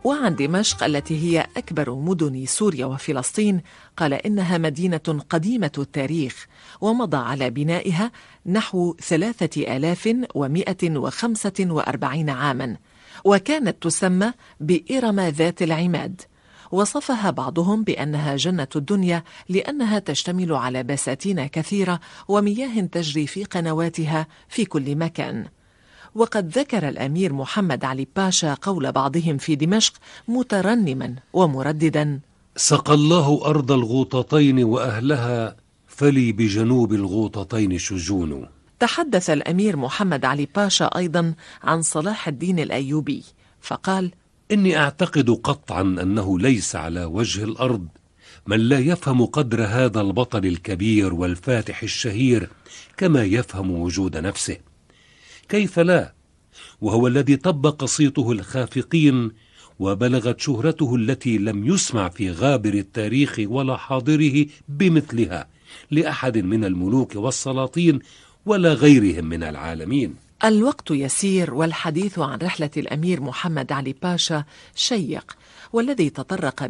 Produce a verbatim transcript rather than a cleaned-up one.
وعن دمشق التي هي أكبر مدن سوريا وفلسطين قال إنها مدينة قديمة التاريخ، ومضى على بنائها نحو ثلاثة آلاف ومائة وخمسة وأربعين عاما، وكانت تسمى بإرم ذات العماد. وصفها بعضهم بأنها جنة الدنيا لأنها تشتمل على بساتين كثيرة ومياه تجري في قنواتها في كل مكان. وقد ذكر الأمير محمد علي باشا قول بعضهم في دمشق مترنما ومرددا: سقى الله أرض الغوطتين وأهلها، فلي بجنوب الغوطتين شجون. تحدث الأمير محمد علي باشا أيضا عن صلاح الدين الأيوبي فقال: إني أعتقد قطعا أنه ليس على وجه الأرض من لا يفهم قدر هذا البطل الكبير والفاتح الشهير كما يفهم وجود نفسه. كيف لا، وهو الذي طبق صيته الخافقين وبلغت شهرته التي لم يسمع في غابر التاريخ ولا حاضره بمثلها لأحد من الملوك والسلاطين ولا غيرهم من العالمين. الوقت يسير والحديث عن رحلة الأمير محمد علي باشا شيق، والذي تطرق